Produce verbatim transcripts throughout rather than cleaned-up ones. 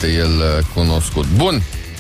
este el cunoscut. Bun,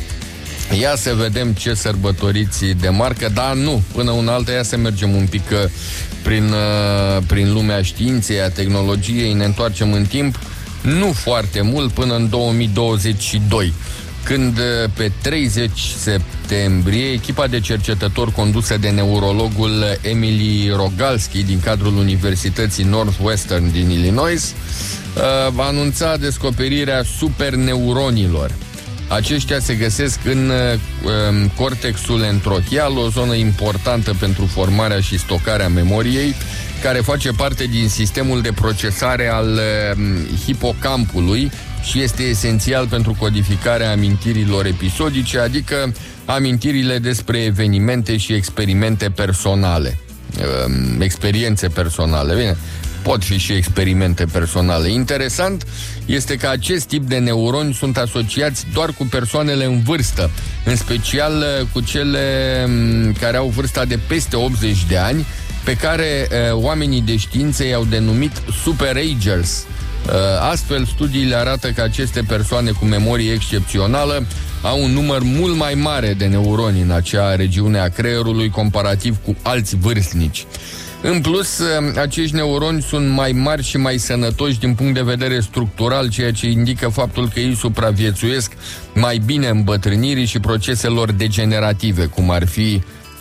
ia să vedem ce sărbătoriți de marcă, dar nu, până una alta, ia să mergem un pic prin, prin lumea științei, a tehnologiei, ne întoarcem în timp, nu foarte mult, până în două mii douăzeci și doi, când pe treizeci septembrie echipa de cercetători condusă de neurologul Emily Rogalski din cadrul Universității Northwestern din Illinois va anunța descoperirea superneuronilor. Aceștia se găsesc în um, cortexul entrochial, o zonă importantă pentru formarea și stocarea memoriei, care face parte din sistemul de procesare al um, hipocampului și este esențial pentru codificarea amintirilor episodice, adică amintirile despre evenimente și experimente personale. Um, experiențe personale, bine. Pot fi și experimente personale. Interesant este că acest tip de neuroni sunt asociați doar cu persoanele în vârstă, în special cu cele care au vârsta de peste optzeci de ani, pe care uh, oamenii de știință i-au denumit superagers. Uh, astfel, studiile arată că aceste persoane cu memorie excepțională au un număr mult mai mare de neuroni în acea regiune a creierului comparativ cu alți vârstnici. În plus, acești neuroni sunt mai mari și mai sănătoși din punct de vedere structural, ceea ce indică faptul că ei supraviețuiesc mai bine îmbătrânirii și proceselor degenerative, cum ar fi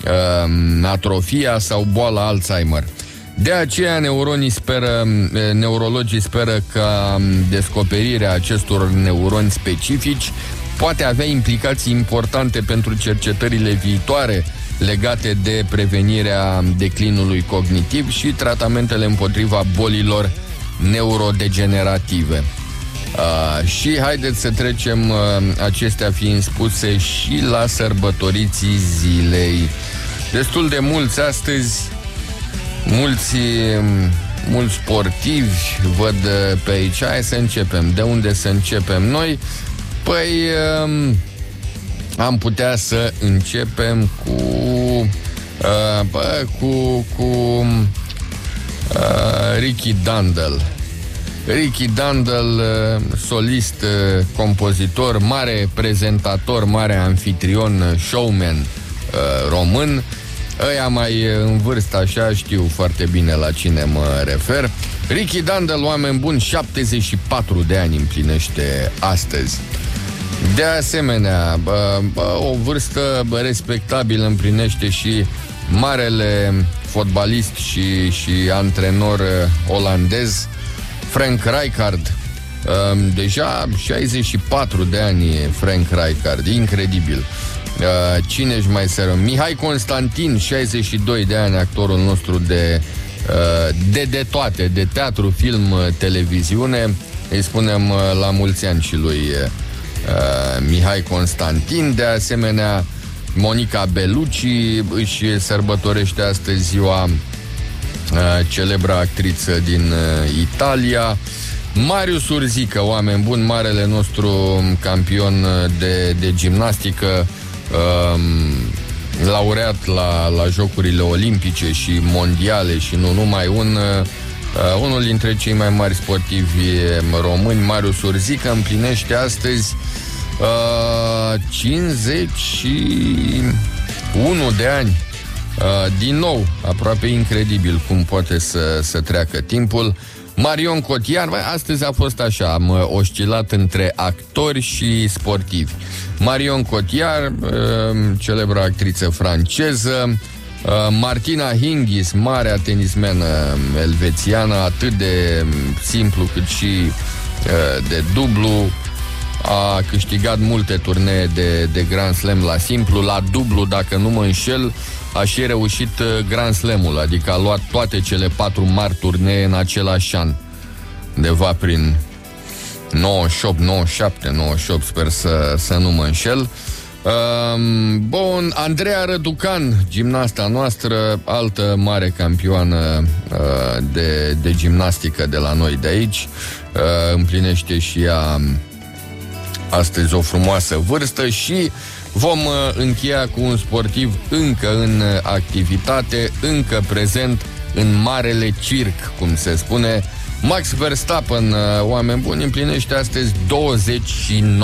uh, atrofia sau boala Alzheimer. De aceea, neuronii speră, neurologii speră că descoperirea acestor neuroni specifici poate avea implicații importante pentru cercetările viitoare legate de prevenirea declinului cognitiv și tratamentele împotriva bolilor neurodegenerative. Uh, și haideți să trecem, uh, acestea fiind spuse, și la sărbătoriții zilei. Destul de mulți astăzi, mulți, mulți sportivi văd pe aici. Hai să începem. De unde să începem noi? Păi... Uh, am putea să începem cu uh, bă, cu, cu uh, Ricky Dandel. Ricky Dandel, uh, solist, uh, compozitor, mare prezentator, mare anfitrion, showman uh, român. Ăia mai în vârstă, așa, știu foarte bine la cine mă refer. Ricky Dandel, oameni buni, șaptezeci și patru de ani împlinește astăzi. De asemenea, bă, bă, o vârstă respectabilă împlinește și marele fotbalist și, și antrenor olandez Frank Rijkaard. Deja șaizeci și patru de ani Frank Rijkaard, incredibil. Cine-și mai sără? Mihai Constantin, șaizeci și doi de ani, actorul nostru de, de, de toate, de teatru, film, televiziune. Îi spunem la mulți ani și lui Uh, Mihai Constantin. De asemenea, Monica Bellucci își sărbătorește astăzi ziua, uh, celebra actriță din uh, Italia. Marius Urzică, oameni buni, marele nostru campion de, de gimnastică, uh, laureat la, la Jocurile Olimpice și Mondiale și nu numai, un uh, unul dintre cei mai mari sportivi români. Marius Urzică împlinește astăzi Uh, cincizeci și unu de ani. uh, Din nou, aproape incredibil cum poate să, să treacă timpul. Marion Cotillard, bă, astăzi a fost așa, am oscilat între actori și sportivi. Marion Cotillard, uh, celebră actriță franceză. uh, Martina Hingis, marea tenismenă elvețiană, atât de simplu cât și uh, de dublu. A câștigat multe turnee de, de Grand Slam la simplu, la dublu, dacă nu mă înșel, a și reușit Grand Slam-ul, adică a luat toate cele patru mari turnee în același an, undeva prin nouăzeci și opt, nouăzeci și șapte, nouăzeci și opt, sper să, să nu mă înșel. Um, bun, Andreea Răducan, gimnasta noastră, altă mare campioană uh, de, de gimnastică de la noi de aici, uh, împlinește și ea astăzi o frumoasă vârstă. Și vom încheia cu un sportiv încă în activitate, încă prezent în marele circ, cum se spune. Max Verstappen, oameni buni, împlinește astăzi douăzeci și nouă